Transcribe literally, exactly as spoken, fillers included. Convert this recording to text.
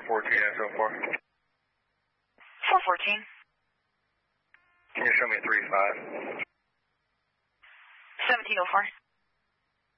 fourteen S O four. four fourteen. Can you show me three five? seventeen oh four.